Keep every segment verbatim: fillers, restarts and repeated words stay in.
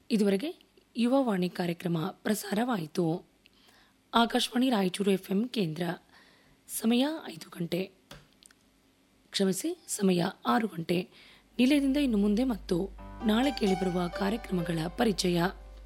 ಇದುವರೆಗೆ ಯುವವಾಣಿ ಕಾರ್ಯಕ್ರಮ ಪ್ರಸಾರವಾಯಿತು. ಆಕಾಶವಾಣಿ ರಾಯಚೂರು ಎಫ್ಎಂ ಕೇಂದ್ರ. ಸಮಯ ಐದು ಗಂಟೆ ಕ್ಷಮಿಸಿ ಸಮಯ ಆರು ಗಂಟೆ. ನಿಲಯದಿಂದ ಇನ್ನು ಮುಂದೆ ಮತ್ತು ನಾಳೆ ಕೇಳಿಬರುವ ಕಾರ್ಯಕ್ರಮಗಳ ಪರಿಚಯ.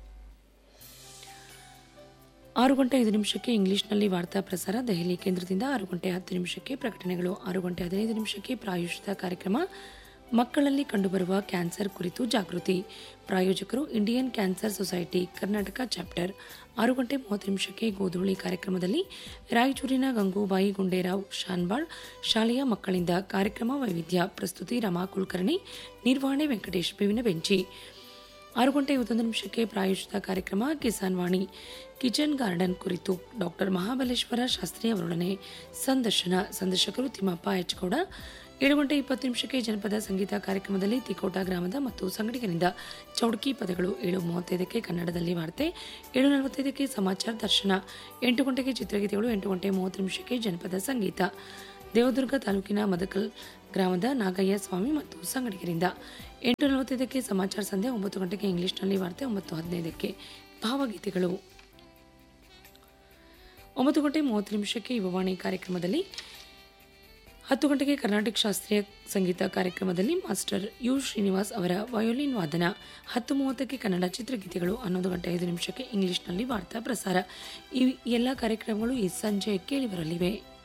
ಆರು ಗಂಟೆ ಐದು ನಿಮಿಷಕ್ಕೆ ಇಂಗ್ಲಿಷ್ನಲ್ಲಿ ವಾರ್ತಾ ಪ್ರಸಾರ ದೆಹಲಿ ಕೇಂದ್ರದಿಂದ. ಆರು ಗಂಟೆ ಹತ್ತು ನಿಮಿಷಕ್ಕೆ ಪ್ರಕಟಣೆಗಳು. ಆರು ಗಂಟೆ ಹದಿನೈದು ನಿಮಿಷಕ್ಕೆ ಪ್ರಾಯೋಜಿತ ಕಾರ್ಯಕ್ರಮ ಮಕ್ಕಳಲ್ಲಿ ಕಂಡುಬರುವ ಕ್ಯಾನ್ಸರ್ ಕುರಿತು ಜಾಗೃತಿ. ಪ್ರಾಯೋಜಕರು Indian cancer society Karnataka chapter. ಆರು ಗಂಟೆ ಮೂವತ್ತು ನಿಮಿಷಕ್ಕೆ ಗೋಧೂಳಿ ಕಾರ್ಯಕ್ರಮದಲ್ಲಿ ರಾಯಚೂರಿನ ಗಂಗೂಬಾಯಿ ಗುಂಡೇರಾವ್ ಶಾನ್ಬಾಳ್ ಶಾಲೆಯ ಮಕ್ಕಳಿಂದ ಕಾರ್ಯಕ್ರಮ ವೈವಿಧ್ಯ. ಪ್ರಸ್ತುತಿ ರಮಾ ಕುಲಕರ್ಣಿ. ನಿರ್ವಹಣೆ ವೆಂಕಟೇಶ್ ಬೇವಿನ ಬೆಂಚಿ. ಆರು ಗಂಟೆ ಐವತ್ತೊಂದು ನಿಮಿಷಕ್ಕೆ ಪ್ರಾಯೋಜಿತ ಕಾರ್ಯಕ್ರಮ ಕಿಸಾನ್ ವಾಣಿ ಕಿಚನ್ ಗಾರ್ಡನ್ ಕುರಿತು ಡಾಕ್ಟರ್ ಮಹಾಬಲೇಶ್ವರ ಶಾಸ್ತ್ರಿ ಅವರೊಡನೆ ಸಂದರ್ಶನ. ಸಂದರ್ಶಕರು ತಿಮ್ಮಪ್ಪ ಹೆಚ್ಗೌಡ. ಏಳು ಗಂಟೆ ಇಪ್ಪತ್ತು ನಿಮಿಷಕ್ಕೆ ಜನಪದ ಸಂಗೀತ ಕಾರ್ಯಕ್ರಮದಲ್ಲಿ ತಿಕೋಟ ಗ್ರಾಮದ ಮತ್ತು ಸಂಗಡಿಗರಿಂದ ಚೌಡ್ಕಿ ಪದಗಳು. ಏಳು ಮೂವತ್ತೈದಕ್ಕೆ ಕನ್ನಡದಲ್ಲಿ ವಾರ್ತೆ. ಏಳು ನಲವತ್ತೈದಕ್ಕೆ ಸಮಾಚಾರ ದರ್ಶನ. ಎಂಟು ಗಂಟೆಗೆ ಚಿತ್ರಗೀತೆಗಳು. ಎಂಟು ಗಂಟೆ ಮೂವತ್ತು ನಿಮಿಷಕ್ಕೆ ಜನಪದ ಸಂಗೀತ ದೇವದುರ್ಗ ತಾಲೂಕಿನ ಮದಕಲ್ ಗ್ರಾಮದ ನಾಗಯ್ಯ ಸ್ವಾಮಿ ಮತ್ತು ಸಂಗಡಿಗರಿಂದ. ಎಂಟು ನಲವತ್ತೈದಕ್ಕೆ ಸಮಾಚಾರ ಸಂಧ್ಯಾ. ಒಂಬತ್ತು ಗಂಟೆಗೆ ಇಂಗ್ಲಿಷ್ನಲ್ಲಿ ವಾರ್ತೆ. ಒಂಬತ್ತು ಹದಿನೈದಕ್ಕೆ ಭಾವಗೀತೆಗಳು. ಒಂಬತ್ತು ಗಂಟೆ ಮೂವತ್ತು ನಿಮಿಷಕ್ಕೆ ಯುವವಾಣಿ ಕಾರ್ಯಕ್ರಮದಲ್ಲಿ. ಹತ್ತು ಗಂಟೆಗೆ ಕರ್ನಾಟಕ ಶಾಸ್ತ್ರೀಯ ಸಂಗೀತ ಕಾರ್ಯಕ್ರಮದಲ್ಲಿ ಮಾಸ್ಟರ್ ಯು ಶ್ರೀನಿವಾಸ್ ಅವರ ವಯೋಲಿನ್ ವಾದನ. ಹತ್ತು ಮೂವತ್ತಕ್ಕೆ ಕನ್ನಡ ಚಿತ್ರಗೀತೆಗಳು. ಹನ್ನೊಂದು ಗಂಟೆ ಐದು ನಿಮಿಷಕ್ಕೆ ಇಂಗ್ಲಿಷ್ನಲ್ಲಿ ವಾರ್ತಾ ಪ್ರಸಾರ. ಈ ಎಲ್ಲ ಕಾರ್ಯಕ್ರಮಗಳು ಈ ಸಂಜೆ ಕೇಳಿಬರಲಿವೆ.